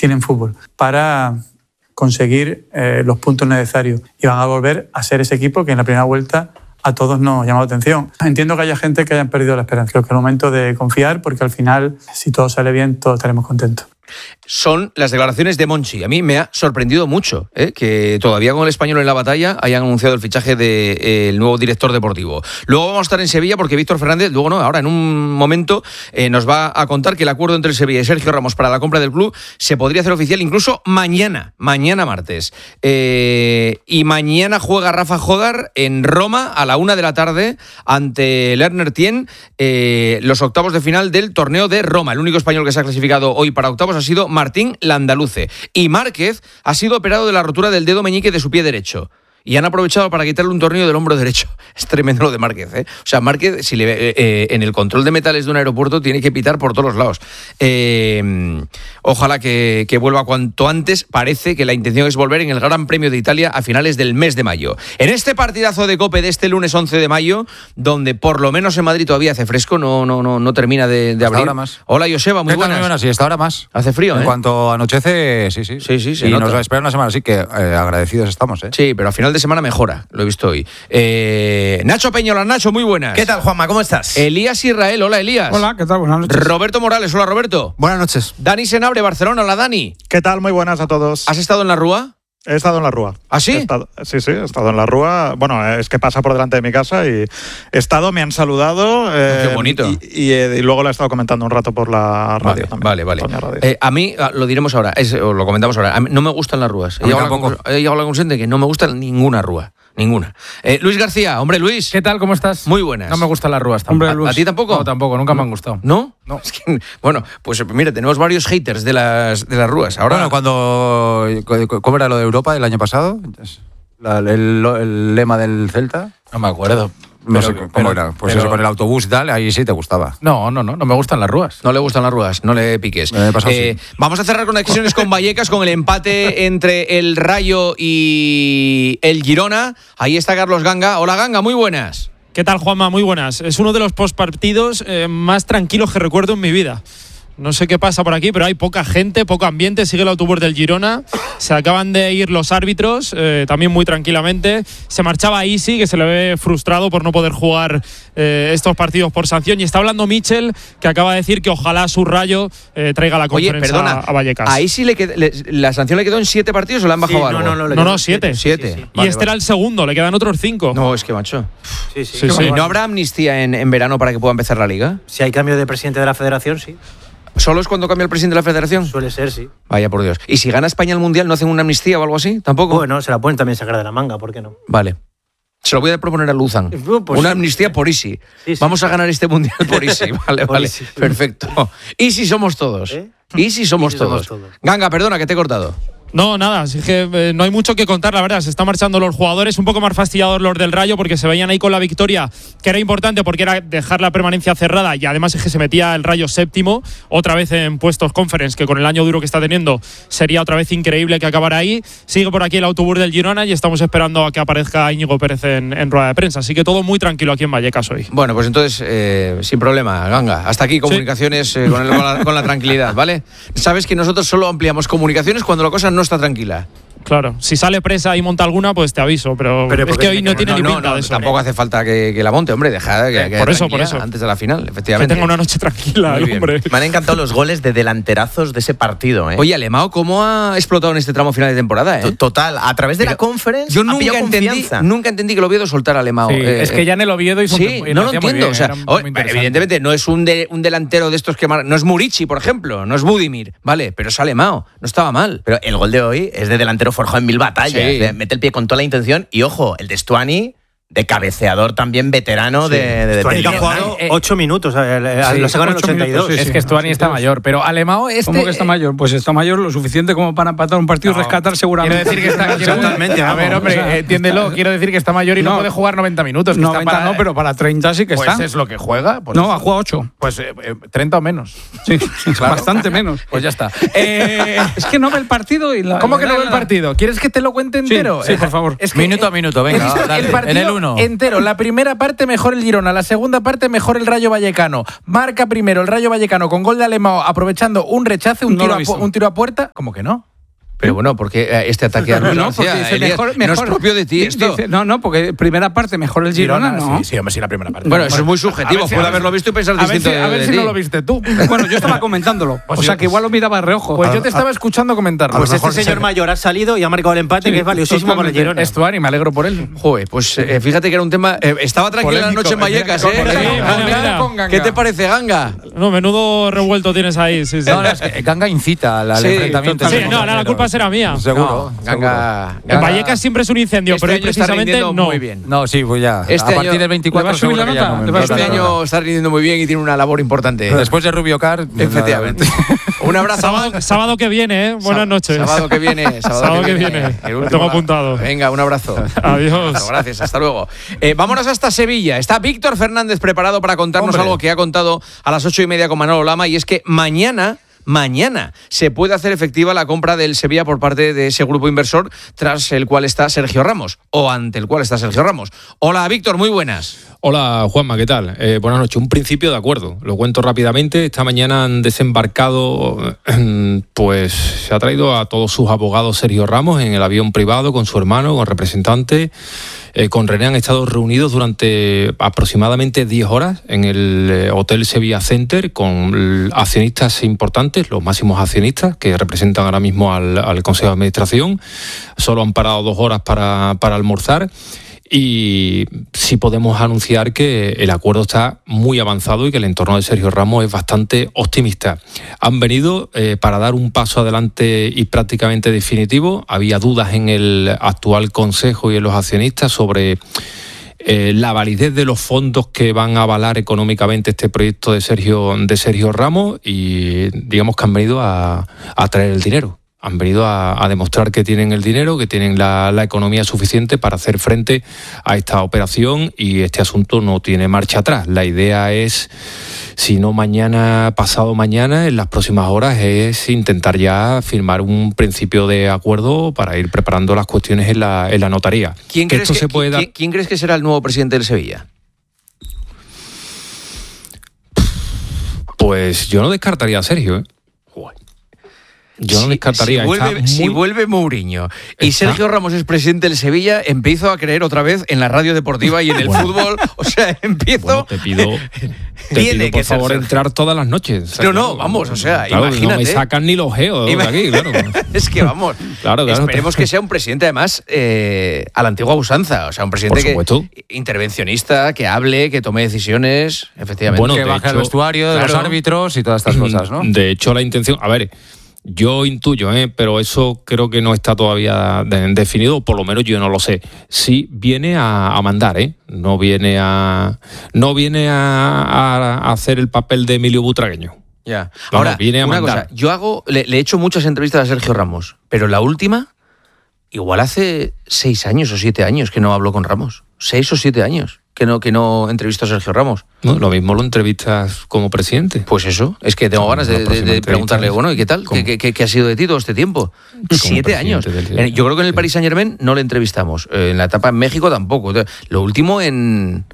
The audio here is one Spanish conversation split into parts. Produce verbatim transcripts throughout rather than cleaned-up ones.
tienen fútbol para conseguir eh, los puntos necesarios y van a volver a ser ese equipo que en la primera vuelta a todos nos llamó la atención. Entiendo que haya gente que haya perdido la esperanza. Creo que es el momento de confiar porque al final, si todo sale bien, todos estaremos contentos. Son las declaraciones de Monchi. A mí me ha sorprendido mucho ¿eh? que todavía con el Español en la batalla hayan anunciado el fichaje del de, eh, nuevo director deportivo. Luego vamos a estar en Sevilla porque Víctor Fernández, luego no, ahora en un momento eh, nos va a contar que el acuerdo entre el Sevilla y Sergio Ramos para la compra del club se podría hacer oficial incluso mañana, mañana martes. Eh, y mañana juega Rafa Jodar en Roma a la una de la tarde ante Lerner Tien, eh, los octavos de final del torneo de Roma. El único español que se ha clasificado hoy para octavos ha sido Martín Landaluce. Y Márquez ha sido operado de la rotura del dedo meñique de su pie derecho. Y han aprovechado para quitarle un tornillo del hombro derecho. Es tremendo lo de Márquez, ¿eh? O sea, Márquez, si le, eh, eh, en el control de metales de un aeropuerto, tiene que pitar por todos los lados. Eh, ojalá que, que vuelva cuanto antes. Parece que la intención es volver en el Gran Premio de Italia a finales del mes de mayo. En este partidazo de COPE de este lunes once de mayo, donde por lo menos en Madrid todavía hace fresco, no, no, no, no termina de, de abrir. Ahora más. Hola, Joseba, muy buenas. Buenas, sí, hasta ahora más. Hace frío, ¿eh? En cuanto anochece, sí, sí. Sí, sí, se y nota. nos va a esperar una semana, así que eh, agradecidos estamos, ¿eh? Sí, pero a final de semana mejora, lo he visto hoy. Eh, Nacho Peñola, Nacho, muy buenas. ¿Qué tal, Juanma? ¿Cómo estás? Elías Israel, hola Elías. Hola, ¿qué tal? Buenas noches. Roberto Morales, hola Roberto. Buenas noches. Dani Senabre, Barcelona, hola Dani. ¿Qué tal? Muy buenas a todos. ¿Has estado en la Rúa? He estado en la Rúa. ¿Ah, sí? He estado, sí, sí, he estado en la Rúa. Bueno, es que pasa por delante de mi casa y he estado, me han saludado. Eh, Qué bonito. Y, y, y luego lo he estado comentando un rato por la radio Vale, también. vale, vale. Radio. Eh, a mí, lo diremos ahora, es, o lo comentamos ahora, a mí no me gustan las rúas. He A mí llegado, a la, tampoco. conclu- he llegado a la conclusión de que no me gusta ninguna rúa. Ninguna. Eh, Luis García, hombre Luis. ¿Qué tal? ¿Cómo estás? Muy buenas. No me gustan las rúas tampoco. ¿A, Luis. a ti tampoco? No, tampoco, nunca me han gustado. ¿No? No. Es que, bueno, pues mira, tenemos varios haters de las, de las rúas. Ahora, Bueno, cuando... ¿Cómo era lo de Europa el año pasado? La- el, el lema del Celta. No me acuerdo. No Pero- sé cómo pero- era. Pues pero- eso, con el autobús y tal, ahí sí te gustaba. No, no, no, no me gustan las rúas. no le gustan las rúas, no le piques. Me he pasado Eh, así. vamos a cerrar conexiones con Vallecas, con el empate entre el Rayo y el Girona. Ahí está Carlos Ganga. Hola Ganga, muy buenas. ¿Qué tal, Juanma? Muy buenas. Es uno de los postpartidos eh, más tranquilos que recuerdo en mi vida. No sé qué pasa por aquí, pero hay poca gente, poco ambiente. Sigue el autobús del Girona. Se acaban de ir los árbitros, eh, también muy tranquilamente. Se marchaba Isi, que se le ve frustrado por no poder jugar eh, estos partidos por sanción. Y está hablando Michel, que acaba de decir que ojalá su Rayo eh, traiga la Oye, conferencia perdona, a Vallecas. ahí sí le, qued- le- la sanción le quedó en siete partidos o le han bajado Sí, algo. no, no, no, le No, quedan no, siete. Siete. Sí, sí. y Vale, este vale. era el segundo, le quedan otros cinco. No, es que macho. Sí, sí. Sí, sí. ¿Y no habrá amnistía en, en verano para que pueda empezar la liga? Si hay cambio de presidente de la federación, sí. ¿Solo es cuando cambia el presidente de la federación? Suele ser, sí. Vaya por Dios. ¿Y si gana España el Mundial no hacen una amnistía o algo así? ¿Tampoco? Bueno, se la pueden también sacar de la manga, ¿por qué no? Vale. Se lo voy a proponer a Luzan. Eh, pues una sí. amnistía por Isi. Sí, sí. Vamos a ganar este Mundial por Isi. Vale, Por vale. Isi. Perfecto. Isi somos todos. ¿Eh? Isi somos, Isi todos. somos todos. Ganga, perdona que te he cortado. No, nada, así que eh, no hay mucho que contar, la verdad. Se están marchando los jugadores, un poco más fastidiados los del Rayo, porque se veían ahí con la victoria, que era importante porque era dejar la permanencia cerrada, y además es que se metía el Rayo séptimo, otra vez en puestos conference, que con el año duro que está teniendo sería otra vez increíble que acabara ahí. Sigue por aquí el autobús del Girona y estamos esperando a que aparezca Íñigo Pérez en, en rueda de prensa. Así que todo muy tranquilo aquí en Vallecas hoy. Bueno, pues entonces, eh, sin problema, Ganga. Hasta aquí comunicaciones eh, con, el- con la, con la tranquilidad, ¿vale? Sabes que nosotros solo ampliamos comunicaciones cuando la cosa no está tranquila. Claro, si sale presa y monta alguna, pues te aviso, pero, Pero es porque que se hoy me no queda- tiene No, ni no, pinta no, de eso. tampoco hace falta que, que la monte, hombre, deja que, que por eso, tranquila por eso. antes de la final, Que efectivamente. tenga una noche tranquila Muy el bien. hombre. Me han encantado los goles de delanterazos de ese partido, ¿eh? Oye, Alemão, ¿cómo ha explotado en este tramo final de temporada? T- Eh? Total, a través de Pero la conference Yo ha nunca pillado entendí, confianza. nunca entendí que el Oviedo soltara a Alemão. Sí, Eh, es que ya en el Oviedo hizo Sí, un- no lo hacía muy entiendo. bien, o sea, era muy o- interesante. evidentemente no es un, de- un delantero de estos que mar- no es Murici, por ejemplo, no es Budimir, vale, pero es Alemão, no estaba mal. Pero el gol de hoy es de delantero forjado en mil batallas. Sí. de- mete el pie con toda la intención. Y ojo, el de Stuani, de cabeceador también veterano de, de, de Stuani que ha del jugado eh, ocho minutos, eh, eh, Sí, lo sacaron en el ocho ochenta y dos. minutos, sí, es Sí. que Stuani está mayor, pero Alemão este... ¿Cómo que está mayor? Pues está mayor lo suficiente como para empatar un partido y No, rescatar seguramente. Quiero decir que está... quiero- Totalmente, a vamos. ver, hombre, O sea, entiéndelo. Quiero decir que está mayor y no, No. puede jugar noventa minutos. Que noventa está para, no, pero para treinta sí que pues está. es lo que juega. Pues No, ha jugado ocho. Pues eh, eh, treinta o menos. Sí, Claro. bastante menos. Pues ya está. Eh, Es que no ve el partido y la. ¿Cómo que no la- ve el partido? ¿Quieres que te lo cuente Sí, entero? sí, Eh, por favor. Es que, Minuto a minuto, venga, ¿has visto dale, el partido? en el uno. entero. La primera parte mejor el Girona, la segunda parte mejor el Rayo Vallecano. Marca primero el Rayo Vallecano con gol de Alemão, aprovechando un rechace, un, No tiro, lo he a, visto. un tiro a puerta. ¿Cómo que no? Pero bueno, porque este ataque a No, porque dice mejor, no es mejor. propio de ti esto. Dice, no, no, porque primera parte mejor el Girona, ¿no? Sí, sí, hombre, sí, la primera parte. Bueno, eso es muy subjetivo. A ver si- Puede a ver haberlo si- visto y pensar A ver si, distinto a ver de si ti. no lo viste tú. Bueno, yo estaba comentándolo. Pues o yo- sea, que igual lo miraba de reojo. Pues yo te estaba escuchando comentarlo. Pues lo este mejor señor se- mayor ha salido y ha marcado el empate, que es valiosísimo para el totalmente. Girona. Estuani, me alegro por él. Joder, pues eh, fíjate que era un tema. eh, estaba tranquila la Polémico. noche en Vallecas, ¿eh? Con- Sí, Ganga, mira, mira. ¿Qué te parece, Ganga? No, menudo revuelto tienes ahí. Sí, sí. No, no, es que Ganga incita al, al Sí, enfrentamiento. Sí, no, no, la culpa será mía. Seguro. No, Ganga. En Vallecas siempre es un incendio, Este pero hoy año está precisamente rindiendo no. muy bien. No, sí, pues ya. Este a partir año- del veinticuatro ¿le va a subir seguro la que ya nota? no me ¿Le va a importa Este subir la nada. año está rindiendo muy bien y tiene una labor importante. Después de Rubio Car, Efectivamente. Un abrazo. Sábado, sábado que viene, ¿eh? Buenas noches. Sábado que viene. Sábado, Sábado que viene. El Lo último tengo la- apuntado. Venga, un abrazo. Adiós. Gracias, hasta luego. Eh, vámonos hasta Sevilla. Está Víctor Fernández preparado para contarnos Hombre. algo que ha contado a las ocho y media con Manolo Lama, y es que mañana. Mañana se puede hacer efectiva la compra del Sevilla por parte de ese grupo inversor tras el cual está Sergio Ramos, o ante el cual está Sergio Ramos. Hola, Víctor, muy buenas. Hola Juanma, ¿qué tal? Eh, buenas noches. Un principio de acuerdo. Lo cuento rápidamente. Esta mañana han desembarcado, pues se ha traído a todos sus abogados Sergio Ramos en el avión privado con su hermano, con representantes. Eh, con René han estado reunidos durante aproximadamente diez horas en el eh, Hotel Sevilla Center con accionistas importantes, los máximos accionistas que representan ahora mismo al, al Consejo de Administración. Solo han parado dos horas para, para almorzar. Y sí podemos anunciar que el acuerdo está muy avanzado y que el entorno de Sergio Ramos es bastante optimista. Han venido eh, para dar un paso adelante y prácticamente definitivo. Había dudas en el actual Consejo y en los accionistas sobre eh, la validez de los fondos que van a avalar económicamente este proyecto de Sergio, de Sergio Ramos, y digamos que han venido a, a traer el dinero. Han venido a, a demostrar que tienen el dinero, que tienen la, la economía suficiente para hacer frente a esta operación, y este asunto no tiene marcha atrás. La idea es, si no mañana, pasado mañana, en las próximas horas, es intentar ya firmar un principio de acuerdo para ir preparando las cuestiones en la, en la notaría. ¿Quién Que crees esto que, se puede dar- ¿quién, quién crees que será el nuevo presidente del Sevilla? Pues yo no descartaría a Sergio, ¿eh? Yo no Si- descartaría. Si vuelve, Está muy- si vuelve Mourinho y Está- Sergio Ramos es presidente del Sevilla, empiezo a creer otra vez en la radio deportiva y en el fútbol. O sea, empiezo. Bueno, te pido, te Tiene pido que por ser favor Sergio. entrar todas las noches. No, no, vamos, o sea, claro, imagínate. no me sacan ni los geos de Ima- aquí, claro. Es que vamos. Claro, claro. Esperemos que sea un presidente, además, eh, a la antigua usanza. O sea, un presidente Por supuesto. que intervencionista, que hable, que tome decisiones, efectivamente. Bueno, que de baje el hecho, vestuario de los claro. árbitros y todas estas cosas, ¿no? De hecho, la intención. A ver. Yo intuyo, ¿eh? Pero eso creo que no está todavía de- definido, por lo menos yo no lo sé. Sí viene a, a mandar, ¿eh? No viene a no viene a, a hacer el papel de Emilio Butragueño. Ya. No, Ahora, no, viene a una mandar. cosa, yo hago, le, le he hecho muchas entrevistas a Sergio Ramos, pero la última, igual hace seis años o siete años que no hablo con Ramos. Seis o siete años que no, que no entrevisto a Sergio Ramos. ¿No? Lo mismo lo entrevistas como presidente. Pues eso, es que tengo ganas de, La de- próxima de entrevista preguntarle, es- bueno, ¿y qué tal? ¿Cómo? ¿Qué, qué, qué ha sido de ti todo este tiempo? Siete años. presidente del- Eh, Yo creo que en el Paris Saint Germain no le entrevistamos. Eh, En la etapa en México tampoco. Lo último en...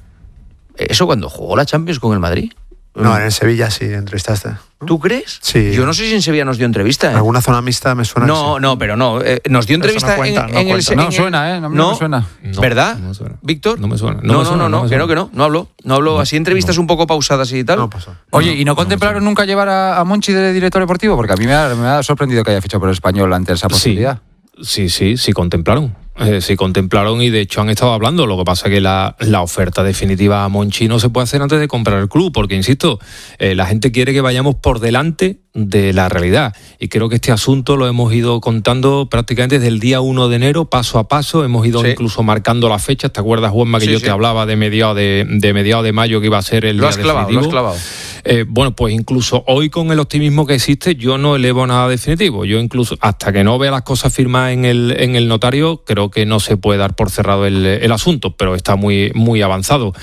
Eso cuando jugó la Champions con el Madrid. No, en el Sevilla sí entrevistaste. ¿Tú crees? Sí. Yo no sé si en Sevilla nos dio entrevista. ¿eh? ¿Alguna zona mixta me suena? No, que no, pero no. eh, nos dio Eso no entrevista cuenta, en, no en el... cuenta. en No el- suena, ¿eh? No, no me suena. No, ¿Verdad? no me suena. ¿Víctor? No me suena. No, No me no, suena, no, no no, me que no, suena. que no. No hablo. No hablo. Así entrevistas un poco pausadas y tal. No pasó. Oye, ¿y no contemplaron nunca llevar a, a Monchi de director deportivo? Porque a mí me ha, me ha sorprendido que haya fichado por el Español ante esa posibilidad. Sí, sí, sí contemplaron. Eh, sí contemplaron y de hecho han estado hablando. Lo que pasa es que la, la oferta definitiva a Monchi no se puede hacer antes de comprar el club, porque insisto, eh, la gente quiere que vayamos por delante de la realidad. Y creo que este asunto lo hemos ido contando prácticamente desde el día uno de enero, paso a paso. Hemos ido Sí. incluso marcando las fechas. ¿Te acuerdas, Juanma, que Sí, yo sí. te hablaba de mediados de, de mediados de mayo que iba a ser el Lo día has clavado, lo definitivo? has clavado. Eh, bueno, pues incluso hoy con el optimismo que existe, yo no elevo nada definitivo. Yo incluso, hasta que no vea las cosas firmadas en el, en el notario, creo que no se puede dar por cerrado el, el asunto, pero está muy, muy avanzado.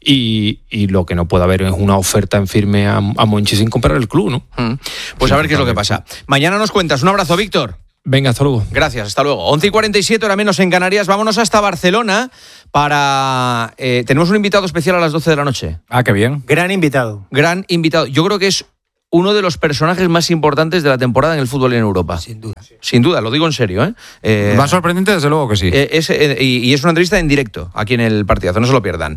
Y, y lo que no puede haber es una oferta en firme a, a Monchi sin comprar el club, ¿no? Mm. Pues a ver qué es lo que pasa. Mañana nos cuentas. Un abrazo, Víctor. Venga, hasta luego. Gracias, hasta luego. once y cuarenta y siete, hora menos en Canarias. Vámonos hasta Barcelona para... Eh, tenemos un invitado especial a las doce de la noche. Ah, qué bien. Gran invitado. Gran invitado. Yo creo que es uno de los personajes más importantes de la temporada en el fútbol en Europa. Sin duda. Sin duda, lo digo en serio. ¿eh? Eh, Más sorprendente, desde luego que sí. eh, es, eh, y, y es una entrevista en directo, aquí en el partidazo, no se lo pierdan.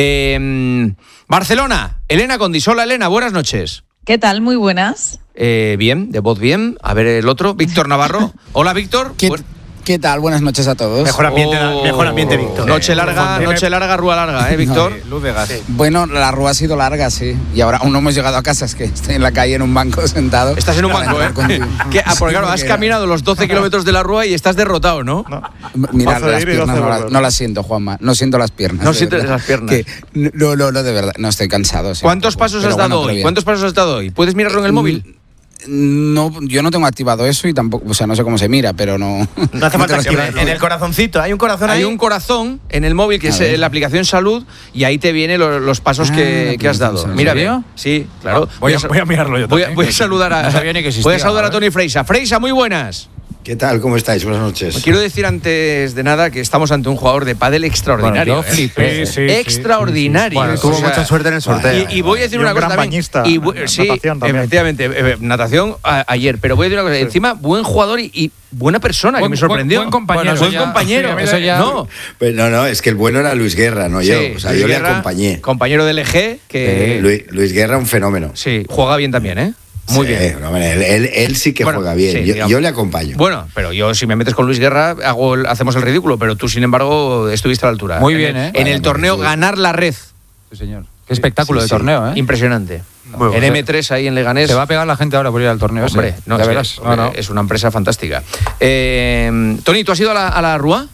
Eh, Barcelona, Elena Condis. Hola, Elena, buenas noches. ¿Qué tal? Muy buenas. Eh, bien, de voz bien. A ver el otro, Víctor Navarro. Hola, Víctor. ¿Qué, ¿Qué tal? Buenas noches a todos. Mejor ambiente, Oh, mejor ambiente, Víctor. Noche larga, noche larga, rúa larga, ¿eh, Víctor? Sí, luz de gas. Bueno, la rúa ha sido larga, sí. Y ahora aún no hemos llegado a casa, es que estoy en la calle en un banco sentado. Estás en un banco, ¿eh? Que, ah, porque claro, has porque- caminado los doce kilómetros de la rúa y estás derrotado, ¿no? No. Mira, doce de las ir y piernas doce de no, las- volver. no las siento, Juanma. No siento las piernas. No de sientes verdad. las piernas. Que- no, no, no, de verdad. No, estoy cansado. sí, ¿Cuántos un poco. pasos Pero has dado bueno, pero hoy? bien. ¿Cuántos pasos has dado hoy? ¿Puedes mirarlo en el móvil? No, yo no tengo activado eso y tampoco, o sea, no sé cómo se mira, pero no. No hace falta te lo activarlo. estoy- En el corazoncito, hay un corazón ahí. Hay un corazón en el móvil que A es ver. eh, la aplicación Salud y ahí te vienen lo- los pasos Ah, que, la que has dado. aplicación Mira, Salud. ¿En serio? sí, claro. Voy a- sa- voy a mirarlo yo voy a, también, voy a que saludar a, no sabía ni que existía, voy a saludar a ¿eh? Tony Freisa. Freisa, muy buenas. ¿Qué tal? ¿Cómo estáis? Buenas noches. Quiero decir antes de nada que estamos ante un jugador de pádel extraordinario. Bueno, yo ¿eh? flipé. Sí, sí, extraordinario. Bueno, O tuvo sea, mucha suerte en el sorteo. Y, y voy a decir Y una un cosa gran también. bañista, Y bu- en sí, natación también. efectivamente, eh, natación a- ayer. Pero voy a decir una cosa. Encima, buen jugador y, y buena persona, Buen- que me sorprendió. buen- buen compañero. Bueno, buen Eso ya- compañero. sí, eso ya- No, Pues no, no, es que el bueno era Luis Guerra, no yo. sí, O sea, Luis yo Guerra, le acompañé. Compañero del E G, que Luis, Luis Guerra, un fenómeno. sí, juega bien también, ¿eh? Muy Sí, bien. no, hombre, él, él- él sí que Bueno, juega bien. sí, yo, digamos. yo le acompaño. Bueno, pero yo si me metes con Luis Guerra hago el- hacemos el ridículo, pero tú sin embargo estuviste a la altura. Muy En bien, el- ¿eh? En el Bueno, torneo sí. ganar la red. Sí, señor. Qué espectáculo Sí, de sí. torneo, ¿eh? Impresionante. Muy bueno. En M tres ahí en Leganés. Se va a pegar la gente ahora por ir al torneo. Hombre, ese. no, ya es, que, verás. hombre, es una empresa fantástica. Eh, Tony, ¿tú has ido a la, a la Rúa?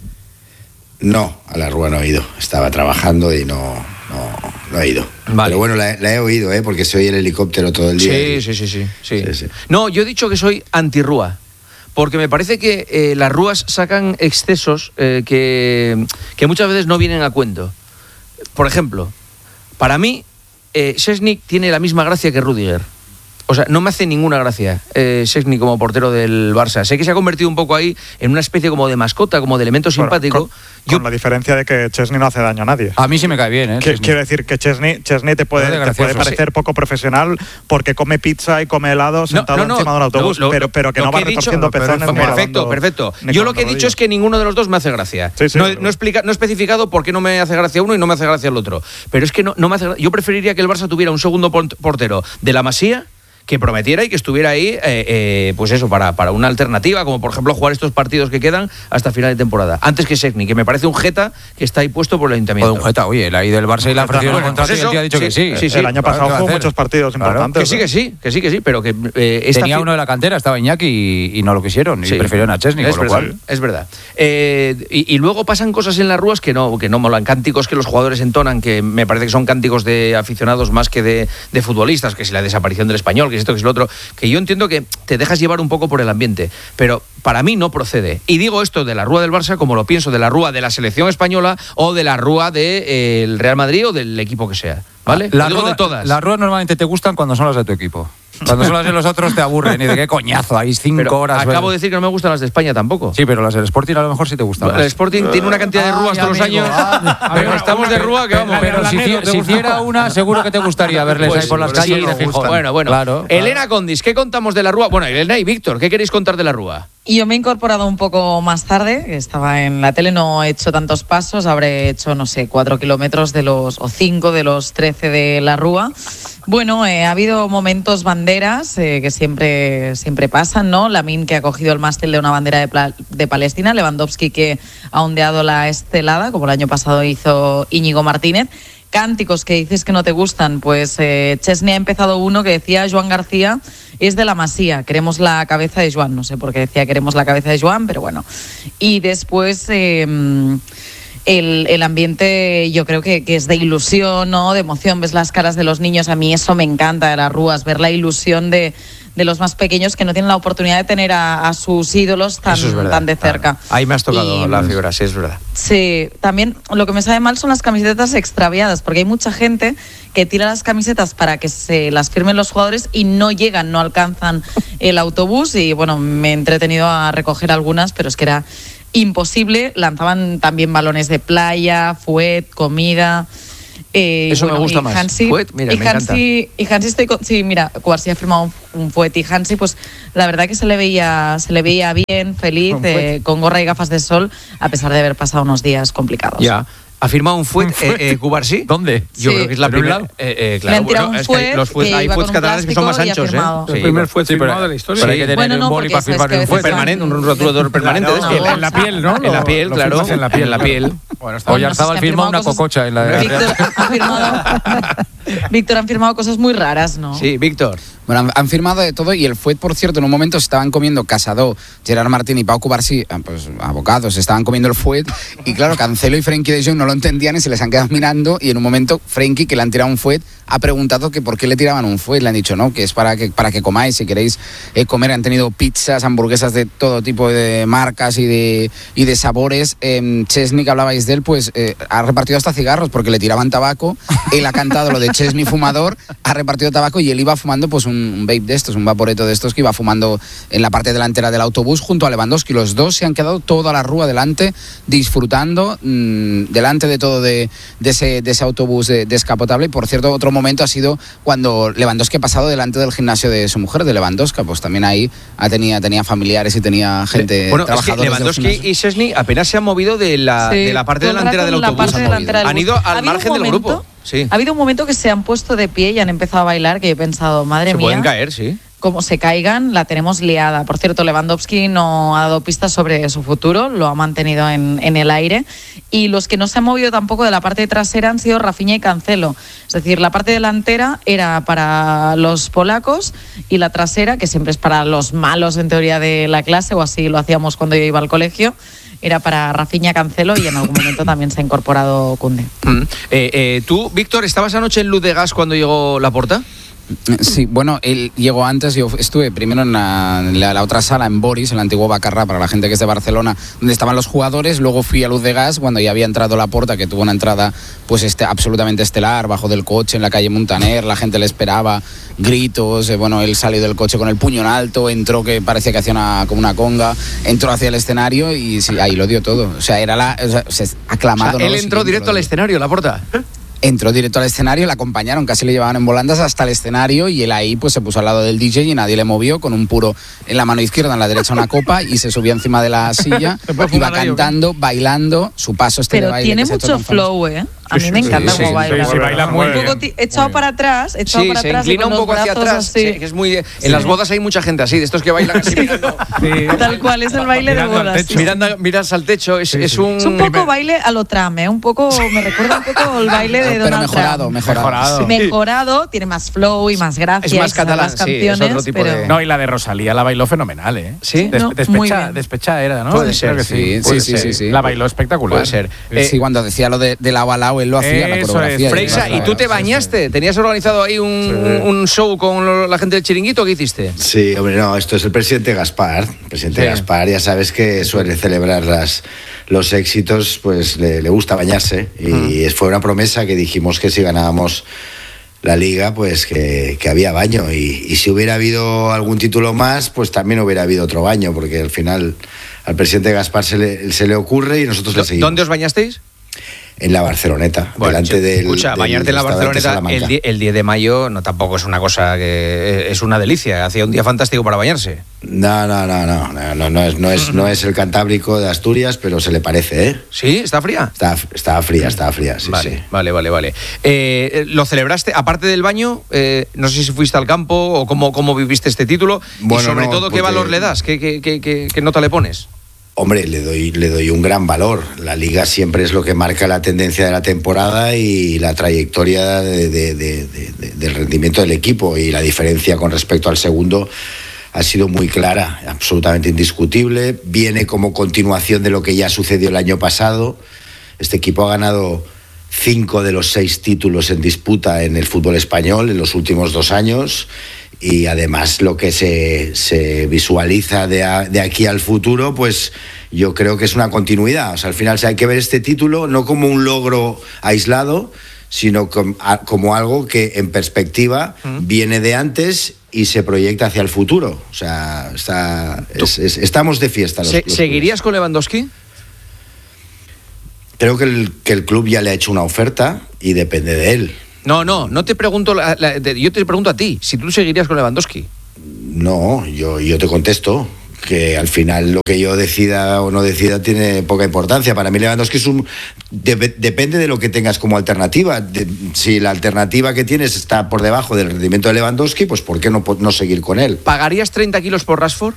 No, a la Rúa no he ido. Estaba trabajando y no, no, no he ido. Vale. Pero bueno, la, la he oído, ¿eh? Porque soy el helicóptero todo el día. Sí, sí, sí, sí, sí. Sí, sí. No, yo he dicho que soy anti-Rúa. Porque me parece que eh, las Rúas sacan excesos eh, que, que muchas veces no vienen a cuento. Por ejemplo, para mí, eh, Szczęsny tiene la misma gracia que Rüdiger. O sea, no me hace ninguna gracia eh, Szczęsny como portero del Barça. Sé que se ha convertido un poco ahí en una especie como de mascota, como de elemento Bueno, simpático. con, con la diferencia de que Szczęsny no hace daño a nadie. A mí sí me cae bien, ¿eh? Que- Szczęsny. quiero decir que Szczęsny, Szczęsny te puede, No es te puede gracioso, parecer poco profesional porque come pizza y come helado sentado no, no, encima de un autobús, lo- lo- pero, pero que lo no va que he dicho- retorciendo pero pezones. ni Perfecto, lavando- perfecto. ni Yo lo que he lavando dicho es que ninguno de los dos me hace gracia. Sí, sí, no, pero- no, explica, no he especificado por qué no me hace gracia uno y no me hace gracia el otro. Pero es que no, no me hace gra- Yo preferiría que el Barça tuviera un segundo port- portero de la Masía que prometiera y que estuviera ahí, eh, eh, pues eso, para, para una alternativa, como por ejemplo jugar estos partidos que quedan hasta final de temporada. Antes que Szczęsny, que me parece un jeta que está ahí puesto por el ayuntamiento. O de un jeta, oye, la I del Barça y la ofrecido el Bueno, contrato pues y el eso, tío ha dicho sí, que sí. sí, sí. El año Claro, pasado ¿qué va a jugó hacer? muchos partidos Claro. importantes. Que sí, que sí, que sí, que sí, pero que eh, esta Tenía fi- uno de la cantera, estaba Iñaki y, y no lo quisieron. Sí. Y prefirieron a Szczęsny, es con lo verdad, cual. es verdad. Eh, y, y luego pasan cosas en las rúas que no, que no molan. Cánticos que los jugadores entonan, que me parece que son cánticos de aficionados más que de, de futbolistas, que si la desaparición del español, que es esto, que es lo otro. Que yo entiendo que te dejas llevar un poco por el ambiente, pero para mí no procede. Y digo esto de la rúa del Barça como lo pienso de la rúa de la selección española o de la rúa del Real Madrid o del equipo que sea. ¿Vale? Las Lo digo rúas- de todas. Las ruedas normalmente te gustan cuando son las de tu equipo. Cuando son las de los otros te aburren. Y de qué coñazo, ahí cinco Pero horas. acabo bueno. de decir que no me gustan las de España tampoco. Sí, pero las del Sporting a lo mejor sí te gustan. El más. Sporting tiene una cantidad de rúas Ay, todos los amigo, años. ah, pero una- estamos una- de rúa que vamos. Pero si, Lanedo, hi- ¿te si gusta? hiciera una, seguro que te gustaría verles Pues ahí por las sí, calles sí, de me Gijón. gusta. Bueno, bueno. Claro, Elena Condis, ¿qué contamos de la rúa? Bueno, Elena y Víctor, ¿qué queréis contar de la rúa? Y yo me he incorporado un poco más tarde, que estaba en la tele, no he hecho tantos pasos, habré hecho, no sé, cuatro kilómetros de los, o cinco de los trece de la Rúa. Bueno, eh, ha habido momentos banderas eh, que siempre, siempre pasan, ¿no? Lamine, que ha cogido el mástil de una bandera de, Pla- de Palestina, Lewandowski, que ha ondeado la estelada, como el año pasado hizo Íñigo Martínez. Cánticos que dices que no te gustan, pues eh, Szczęsny ha empezado uno que decía Joan García es de la Masía, queremos la cabeza de Joan, no sé por qué decía queremos la cabeza de Joan, pero bueno. Y después eh, el, el ambiente yo creo que, que es de ilusión, ¿no? De emoción, ves las caras de los niños, a mí eso me encanta de las rúas, ver la ilusión de, de los más pequeños que no tienen la oportunidad de tener a, a sus ídolos tan, Eso es verdad, tan de cerca. claro. Ahí me has tocado Y, la figura, sí, es verdad. Sí, también lo que me sabe mal son las camisetas extraviadas, porque hay mucha gente que tira las camisetas para que se las firmen los jugadores y no llegan, no alcanzan el autobús. Y bueno, me he entretenido a recoger algunas, pero es que era imposible. Lanzaban también balones de playa, fuet, comida. Eh, Eso bueno, me gusta y más. Hansi, Fuet, mira, y me encanta. Hansi, y Hansi estoy con, sí, mira, Cuarsi ha firmado un, un fuet y Hansi, pues la verdad que se le veía, se le veía bien, feliz, eh, con gorra y gafas de sol, a pesar de haber pasado unos días complicados. Ya. ¿Ha firmado un fuet, eh, eh, Cubarsí? ¿Dónde? Yo Sí. creo que es la ¿En un primera. lado? Eh, eh, Le claro, han tirado bueno, un es que hay fuet los fuet, que hay iba fuets con un catalanes que son más plástico y ha anchos, ¿eh? firmado. El primer fuet firmado de la historia. Pero hay que tener Bueno, no, un boli porque para eso es firmar que un a fuet. veces permanente, un rotulador permanente. Claro, de estos. no. En la piel, ¿no? En la piel, Lo claro. firmas en la piel. En la piel. Bueno, está Hoy bien. Arzabal se han firmó firmado una cosas- cococha en la de Víctor ha firmado, Víctor han firmado cosas muy raras, ¿no? Sí, Víctor. Bueno, han, han firmado de todo y el fuet, por cierto, en un momento se estaban comiendo Casado, Gerard Martín y Pau Cubarsí, ah, pues abocados, estaban comiendo el fuet y claro, Cancelo y Frenkie de Jong no lo entendían y se les han quedado mirando y en un momento Frenkie, que le han tirado un fuet, ha preguntado que por qué le tiraban un fuet. Le han dicho, no, que es para que, para que comáis, si queréis eh, comer. Han tenido pizzas, hamburguesas de todo tipo de marcas y de, y de sabores. Eh, Chesney, que hablabais de él, pues eh, ha repartido hasta cigarros porque le tiraban tabaco. Él ha cantado lo de Chesney fumador, ha repartido tabaco y él iba fumando pues un, un vape de estos, un vaporeto de estos que iba fumando en la parte delantera del autobús junto a Lewandowski. Los dos se han quedado toda la rúa delante, disfrutando mmm, delante de todo de, de, ese, de ese autobús de, descapotable. Y por cierto, otro momento ha sido cuando Lewandowski ha pasado delante del gimnasio de su mujer, de Lewandowska, pues también ahí ha tenía, tenía familiares y tenía gente, Bueno, es que trabajadores del Lewandowski gimnasio. y Szczęsny apenas se han movido de la, Sí, de la parte todo el delantera rato del en la autobús. parte delantera del Han bus. ido Ha al habido margen un del momento- grupo. Sí. Ha habido un momento que se han puesto de pie y han empezado a bailar, que he pensado, madre Se mía, pueden caer, sí. como se caigan, la tenemos liada. Por cierto, Lewandowski no ha dado pistas sobre su futuro, lo ha mantenido en, en el aire. Y los que no se han movido tampoco de la parte trasera han sido Rafinha y Cancelo. Es decir, la parte delantera era para los polacos y la trasera, que siempre es para los malos en teoría de la clase, o así lo hacíamos cuando yo iba al colegio, era para Rafinha, Cancelo y en algún momento también se ha incorporado Koundé. Mm. Eh, eh, Tú, Víctor, ¿estabas anoche en Luz de Gas cuando llegó Laporta? Sí, bueno, él llegó antes, yo estuve primero en la, en la- la otra sala, en Boris, en la antigua Bacarra, para la gente que es de Barcelona, donde estaban los jugadores, luego fui a Luz de Gas cuando ya había entrado Laporta, que tuvo una entrada pues este, absolutamente estelar, bajo del coche, en la calle Montaner, la gente le esperaba, gritos, eh, bueno, él salió del coche con el puño en alto, entró que parecía que hacía una, como una conga, entró hacia el escenario y sí, ahí lo dio todo, o sea, era la, o sea, se aclamado. O sea, ¿no? él Lo entró siguiente, directo lo al dio. escenario, Laporta. Entró directo al escenario, le acompañaron, casi le llevaban en volandas hasta el escenario y él ahí pues se puso al lado del D J y nadie le movió, con un puro en la mano izquierda, en la derecha una copa y se subió encima de la silla, iba cantando, bailando, su paso este de Pero baile tiene que se ha hecho mucho tan famoso. flow, ¿eh? A mí me Sí, encanta sí, cómo sí, baila. sí, sí, baila muy un poco bien. ti- echado para atrás, echado Sí, para se atrás. y inclina con un los poco hacia brazos atrás. así. Sí, que es muy, en las bodas hay mucha gente así, de estos que bailan así mirando, Tal cual, es el baile de mirando al bodas. techo. Mirando, miras al techo. Es, es un. Es un poco baile a lo trame, un poco, me recuerda un poco el baile de Pero Donald mejorado, Trump. mejorado. Mejorado, tiene más flow y más gracia. Es más y serán catalán, las sí, canciones, es otro tipo pero... de- No, y la de Rosalía la bailó fenomenal, ¿eh? Sí, Des- No, despecha, muy bien. despecha era, ¿no? Puede Creo ser, que sí, sí, puede sí, ser. sí, sí. La bailó espectacular. Puede ser. Sí, cuando decía lo de, de lado a lado, él lo hacía, la Eso es, coreografía. Freisa, ¿y tú te bañaste? ¿Tenías organizado ahí un, un show con lo- la gente del chiringuito? ¿Qué hiciste? Sí, hombre, no, esto es el presidente Gaspar. El presidente Sí. Gaspar, ya sabes que suele celebrar las, los éxitos, pues le, le gusta bañarse. Y fue una promesa que dijimos que si ganábamos la liga, pues que, que había baño. Y, y si hubiera habido algún título más, pues también hubiera habido otro baño, porque al final al presidente Gaspar se le, se le ocurre y nosotros le seguimos. ¿Dónde os bañasteis? En la Barceloneta, Bueno, delante che, del. escucha, del bañarte en la restaurante Barceloneta Salamanca. el, die- el diez de mayo no tampoco es una cosa que es una delicia. Hacía un día fantástico para bañarse. No, no, no, no, no, no, no es, no es, no es el Cantábrico de Asturias, pero se le parece, ¿eh? ¿Sí? ¿Está fría? Está, está fría, está fría, sí, vale, sí. vale, vale, vale. Eh, eh, ¿Lo celebraste, aparte del baño? Eh, no sé si fuiste al campo o cómo, cómo viviste este título. Bueno, y sobre no, todo, ¿qué porque- valor le das? ¿Qué, qué, qué, qué- qué nota le pones? Hombre, le doy, le doy un gran valor. La liga siempre es lo que marca la tendencia de la temporada y la trayectoria de- de- de- de- de- del rendimiento del equipo. Y la diferencia con respecto al segundo ha sido muy clara, absolutamente indiscutible. Viene como continuación de lo que ya sucedió el año pasado. Este equipo ha ganado cinco de los seis títulos en disputa en el fútbol español en los últimos dos años. Y además lo que se, se visualiza de, a, de aquí al futuro, pues yo creo que es una continuidad. O sea, al final hay que ver este título no como un logro aislado, sino com, a, como algo que en perspectiva uh-huh. viene de antes y se proyecta hacia el futuro. O sea, está, es, es, estamos de fiesta. Los, ¿Se, los ¿Seguirías con Lewandowski? Creo que el, que el club ya le ha hecho una oferta y depende de él. No, no, no te pregunto, la, la, yo te pregunto a ti, si tú seguirías con Lewandowski. No, yo, yo te contesto que al final lo que yo decida o no decida tiene poca importancia. Para mí Lewandowski es un de, depende de lo que tengas como alternativa. De, si la alternativa que tienes está por debajo del rendimiento de Lewandowski, pues ¿por qué no, no seguir con él? ¿Pagarías treinta kilos por Rashford?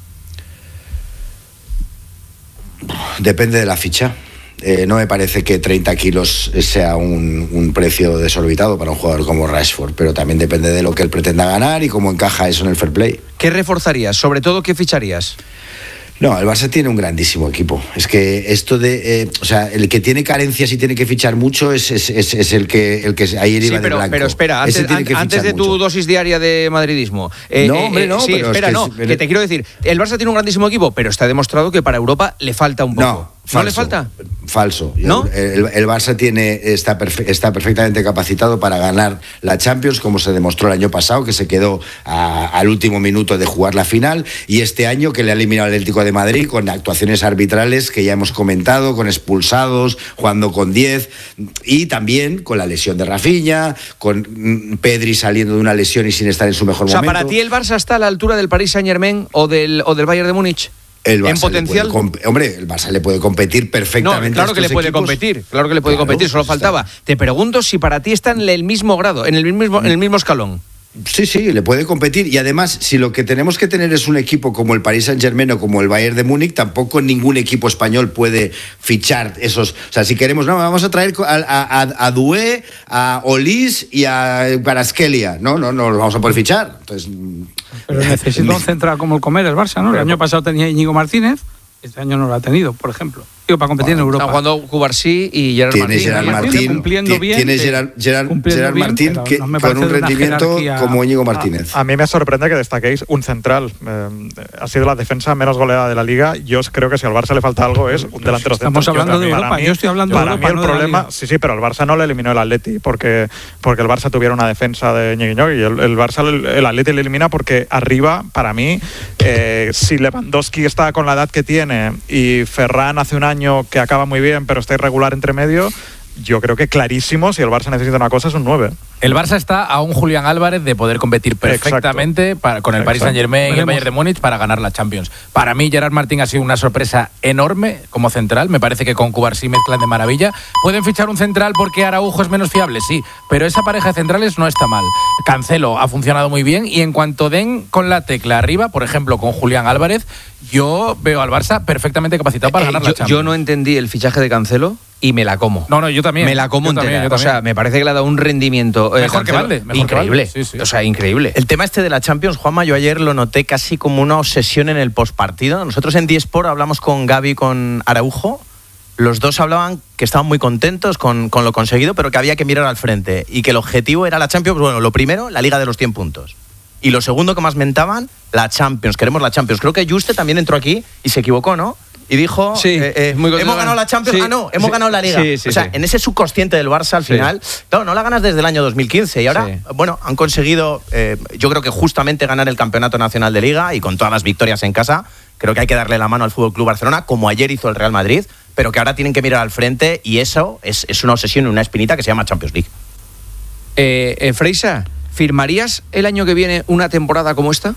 Depende de la ficha. Eh, no me parece que treinta kilos sea un, un precio desorbitado para un jugador como Rashford, pero también depende de lo que él pretenda ganar y cómo encaja eso en el fair play. ¿Qué reforzarías? Sobre todo, ¿qué ficharías? No, el Barça tiene un grandísimo equipo. Es que esto de... Eh, o sea, el que tiene carencias y tiene que fichar mucho es, es, es, es el que el que ahí iba sí, pero, de blanco. pero espera, antes, an, antes de tu mucho. dosis diaria de madridismo... Eh, no, hombre, no. Eh, sí, pero espera, es que, no. es, pero... Que te quiero decir, el Barça tiene un grandísimo equipo, pero está demostrado que para Europa le falta un poco. No. Falso, ¿no le falta? Falso. ¿No? El, el Barça tiene, está, perfe está perfectamente capacitado para ganar la Champions, como se demostró el año pasado, que se quedó a, al último minuto de jugar la final, y este año que le ha eliminado el Atlético de Madrid con actuaciones arbitrales que ya hemos comentado, con expulsados, jugando con diez, y también con la lesión de Rafinha, con Pedri saliendo de una lesión y sin estar en su mejor momento. O sea, ¿para ti el Barça está a la altura del Paris Saint-Germain o del, o del Bayern de Múnich? El ¿En potencial? Hombre, el Barça le puede competir perfectamente. No, claro que le puede equipos. competir, claro que le puede claro, competir, solo faltaba. Está. Te pregunto si para ti está en el mismo grado, en el mismo, en el mismo escalón. Sí, sí, le puede competir. Y además, si lo que tenemos que tener es un equipo como el Paris Saint-Germain o como el Bayern de Múnich, tampoco ningún equipo español puede fichar esos. O sea, si queremos, no, vamos a traer a, a, a Doué, a Olis y a Kvaratskhelia. No, no, no los vamos a poder fichar. Entonces, pero necesita un central como el Comer, el Barça, ¿no? El año pasado tenía Íñigo Martínez, este año no lo ha tenido, por ejemplo. Digo, para competir bueno, en Europa. Están jugando Cubarsí y Gerard Martín. Gerard Martín cumpliendo bien. Tienes Gerard, Gerard, Gerard bien, Martín que, no con un rendimiento como Íñigo Martínez. A, a mí me sorprende que destaquéis un central. Eh, ha sido la defensa menos goleada de la Liga. Yo creo que si al Barça le falta algo es un delantero central. Estamos hablando de Europa. Mí, yo estoy hablando para de Europa. Para mí el no problema... Sí, sí, pero el Barça no le eliminó el Atleti porque, porque el Barça tuviera una defensa de ñegui ñogui. El, el Barça, el, el Atleti le elimina porque arriba, para mí, eh, si Lewandowski está con la edad que tiene y Ferran hace un año que acaba muy bien, pero está irregular entre medio, yo creo que clarísimo, si el Barça necesita una cosa, es un nueve. El Barça está a un Julián Álvarez de poder competir perfectamente para, con el Exacto. Paris Saint-Germain y el Bayern de Múnich para ganar la Champions. Para mí, Gerard Martín ha sido una sorpresa enorme como central. Me parece que con Cubarsí mezclan de maravilla. ¿Pueden fichar un central porque Araujo es menos fiable? Sí, pero esa pareja de centrales no está mal. Cancelo ha funcionado muy bien y en cuanto den con la tecla arriba, por ejemplo, con Julián Álvarez, yo veo al Barça perfectamente capacitado para eh, ganar yo, la Champions. Yo no entendí el fichaje de Cancelo y me la como. No, no, yo también. Me la como yo entera. También, yo también. O sea, me parece que le ha dado un rendimiento... Eh, mejor Cancelo, que Valde. Mejor increíble. Que Valde. Sí, sí. O sea, increíble. El tema este de la Champions, Juanma, yo ayer lo noté casi como una obsesión en el postpartido. Nosotros en D-Sport hablamos con Gaby y con Araujo. Los dos hablaban que estaban muy contentos con, con lo conseguido, pero que había que mirar al frente. Y que el objetivo era la Champions. Bueno, lo primero, la Liga de los cien puntos. Y lo segundo que más mentaban, la Champions. Queremos la Champions. Creo que Juste también entró aquí y se equivocó, ¿no? Y dijo, sí, eh, eh, muy hemos ganado la Champions, sí, ah no, hemos sí, ganado la Liga. Sí, sí, o sea, sí. en ese subconsciente del Barça al final, sí. claro, no la ganas desde el año dos mil quince y ahora, sí. bueno, han conseguido, eh, yo creo que justamente ganar el Campeonato Nacional de Liga y con todas las victorias en casa, creo que hay que darle la mano al F C Barcelona, como ayer hizo el Real Madrid, pero que ahora tienen que mirar al frente y eso es, es una obsesión y una espinita que se llama Champions League. Eh, eh, Freisa, ¿firmarías el año que viene una temporada como esta?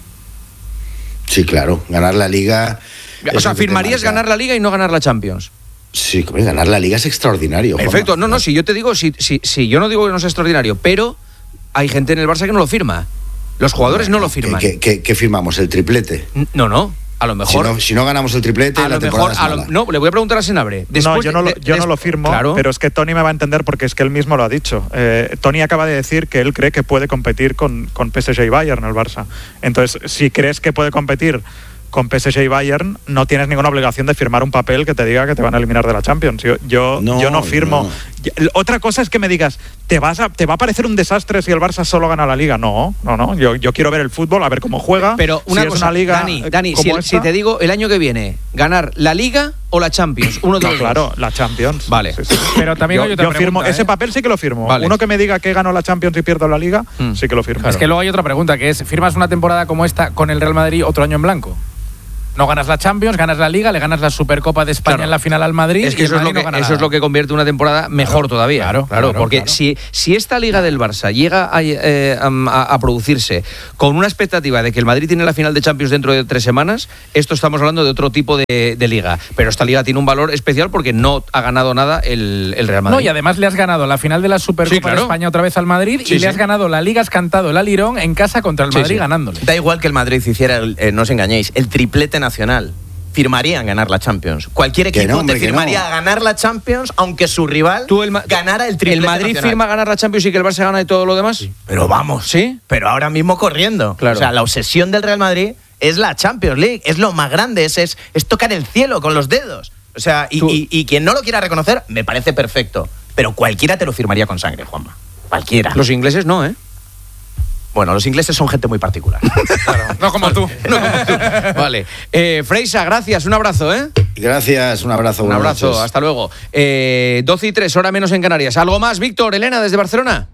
Sí, claro, ganar la Liga... O sea, ¿firmarías ganar la Liga y no ganar la Champions? Sí, ganar la Liga es extraordinario. Perfecto, Juanma. no, no, si yo te digo, si, si, si yo no digo que no sea extraordinario, pero hay gente en el Barça que no lo firma. Los jugadores bueno, no lo firman. ¿Qué, qué, qué firmamos? ¿El triplete? No, no. A lo mejor. Si no, si no ganamos el triplete, a la lo temporada mejor, es mala. A lo, no, le voy a preguntar a Senabre. Después no, yo no, lo, yo de, no lo firmo, claro. pero es que Tony me va a entender porque es que él mismo lo ha dicho. Eh, Tony acaba de decir que él cree que puede competir con, con P S G y Bayern en el Barça. Entonces, si crees que puede competir con P S G y Bayern no tienes ninguna obligación de firmar un papel que te diga que te van a eliminar de la Champions. Yo, yo no, yo no firmo. No. Otra cosa es que me digas, ¿te, vas a, ¿te va a parecer un desastre si el Barça solo gana la Liga? No, no, no. Yo, yo quiero ver el fútbol, a ver cómo juega. Pero una si cosa, es una Liga Dani, Dani como si, esta, si te digo el año que viene, ganar la Liga o la Champions, uno de no, los claro, dos. la Champions. Vale. Sí, sí. Pero también yo, hay otra yo firmo, pregunta, ¿eh? ese papel sí que lo firmo. Vale. Uno que me diga que gano la Champions y pierdo la Liga, mm. sí que lo firmo. Es que luego hay otra pregunta, que es, ¿firmas una temporada como esta con el Real Madrid otro año en blanco? No ganas la Champions, ganas la Liga, le ganas la Supercopa de España, claro, en la final al Madrid. Es que eso, es lo, que, no eso es lo que convierte una temporada mejor claro, todavía. Claro, claro, claro porque claro. Si, si esta Liga del Barça llega a, eh, a, a producirse con una expectativa de que el Madrid tiene la final de Champions dentro de tres semanas, esto estamos hablando de otro tipo de, de Liga. Pero esta Liga tiene un valor especial porque no ha ganado nada el, el Real Madrid. No, y además le has ganado la final de la Supercopa sí, claro. de España otra vez al Madrid sí, y sí. le has ganado la Liga, has cantado el alirón en casa contra el Madrid sí, sí. ganándole. Da igual que el Madrid hiciera, eh, no os engañéis, el triplete nacional. Firmarían ganar la Champions. Cualquier equipo no, hombre, te firmaría no. ganar la Champions aunque su rival ¿Tú el ganara el triplete ¿El Madrid nacional. firma ganar la Champions y que el Barça gana y todo lo demás? Sí. Pero vamos, ¿sí? Pero ahora mismo corriendo. Claro. O sea, la obsesión del Real Madrid es la Champions League, es lo más grande, es, es, es tocar el cielo con los dedos. O sea, y, y, y quien no lo quiera reconocer, me parece perfecto. Pero cualquiera te lo firmaría con sangre, Juanma. Cualquiera. Los ingleses no, ¿eh? Bueno, los ingleses son gente muy particular. Claro, no como tú. No como tú. Vale. Eh, Freisa, gracias. Un abrazo, ¿eh? Gracias, un abrazo. Un abrazo, noches. Hasta luego. Eh, doce y tres, hora menos en Canarias. ¿Algo más, Víctor? Elena, desde Barcelona.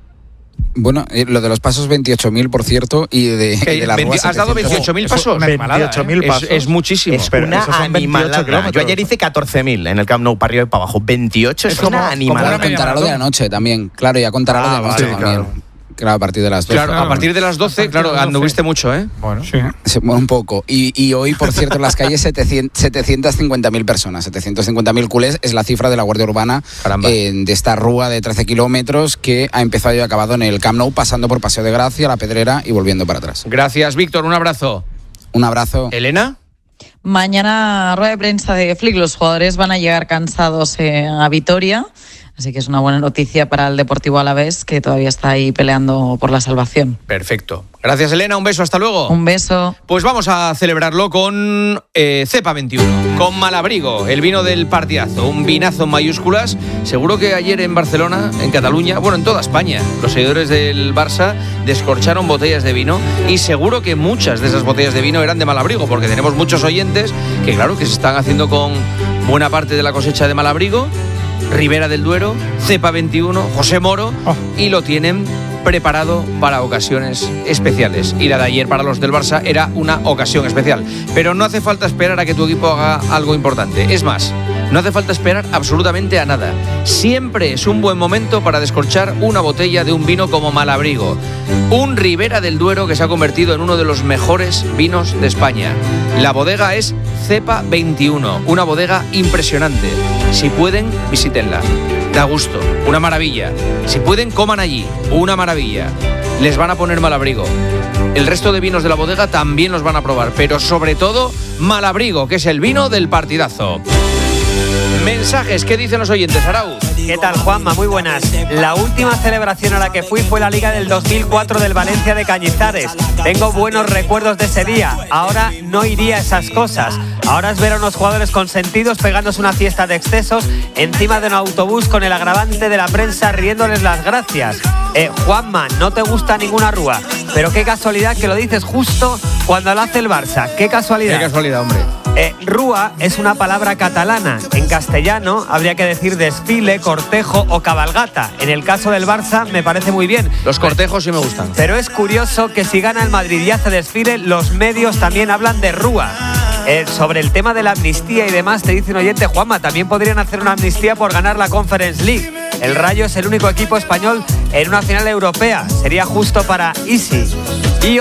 Bueno, eh, lo de los pasos veintiocho mil, por cierto, y de, y de la veinte, ¿Has dado veintiocho mil pasos? veintiocho mil pasos. Es, es muchísimo. Es una animalada. Yo ayer hice catorce mil en el Camp Nou para arriba y para abajo. veintiocho es, es como, una animalada. Ahora contará lo de la noche también. Claro, ya contará lo de la noche vale, también. Claro. Claro, a partir de las doce. Claro, a partir de las doce, claro, anduviste mucho, ¿eh? Bueno, sí. Bueno, un poco. Y, y hoy, por cierto, en las calles setecientas cincuenta mil personas. setecientas cincuenta mil culés es la cifra de la Guardia Urbana eh, de esta rúa de trece kilómetros que ha empezado y acabado en el Camp Nou, pasando por Paseo de Gracia, La Pedrera y volviendo para atrás. Gracias, Víctor. Un abrazo. Un abrazo. ¿Elena? Mañana, rueda de prensa de Flick. Los jugadores van a llegar cansados eh, a Vitoria. Así que es una buena noticia para el Deportivo Alavés, que todavía está ahí peleando por la salvación. Perfecto. Gracias, Elena. Un beso. Hasta luego. Un beso. Pues vamos a celebrarlo con eh, Cepa veintiuno, con Malabrigo, el vino del partidazo. Un vinazo en mayúsculas. Seguro que ayer en Barcelona, en Cataluña, bueno, en toda España, los seguidores del Barça descorcharon botellas de vino y seguro que muchas de esas botellas de vino eran de Malabrigo, porque tenemos muchos oyentes que, claro, que se están haciendo con buena parte de la cosecha de Malabrigo, Ribera del Duero, Cepa veintiuno, José Moro, oh. y lo tienen preparado para ocasiones especiales. Y la de ayer para los del Barça era una ocasión especial. Pero no hace falta esperar a que tu equipo haga algo importante. Es más, no hace falta esperar absolutamente a nada. Siempre es un buen momento para descorchar una botella de un vino como Malabrigo. Un Ribera del Duero que se ha convertido en uno de los mejores vinos de España. La bodega es Cepa veintiuno, una bodega impresionante. Si pueden, visítenla. Da gusto, una maravilla. Si pueden, coman allí, una maravilla. Les van a poner Malabrigo. El resto de vinos de la bodega también los van a probar, pero sobre todo Malabrigo, que es el vino del partidazo. Mensajes, ¿qué dicen los oyentes, Arauz? ¿Qué tal, Juanma? Muy buenas. La última celebración a la que fui fue la Liga del dos mil cuatro del Valencia de Cañizares. Tengo buenos recuerdos de ese día. Ahora no iría a esas cosas. Ahora es ver a unos jugadores consentidos pegándose una fiesta de excesos encima de un autobús con el agravante de la prensa riéndoles las gracias. Eh, Juanma, no te gusta ninguna rúa, pero qué casualidad que lo dices justo cuando lo hace el Barça. Qué casualidad. Qué casualidad, hombre. Eh, rúa es una palabra catalana. En castellano habría que decir desfile, cortejo o cabalgata. En el caso del Barça me parece muy bien. Los cortejos sí me gustan. Pero es curioso que si gana el Madrid y hace desfile, los medios también hablan de rúa. Eh, sobre el tema de la amnistía y demás, te dice un oyente, Juanma, también podrían hacer una amnistía por ganar la Conference League. El Rayo es el único equipo español en una final europea. Sería justo para Easy. Y